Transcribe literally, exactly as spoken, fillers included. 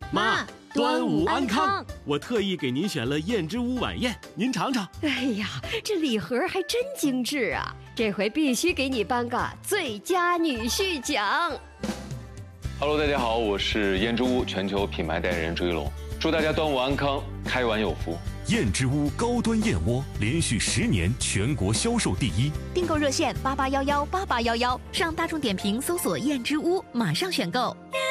妈，端午安康！我特意给您选了燕之屋晚宴，您尝尝。 哎呀，这礼盒还真精致啊！这回必须给你颁个最佳女婿奖。 Hello， 大家好，我是燕之屋全球品牌代言人朱一龙，祝大家端午安康，开碗有福。 燕之屋高端燕窝连续十年全国销售第一， 订购热线八八幺幺八八幺幺，上大众点评搜索燕之屋，马上选购。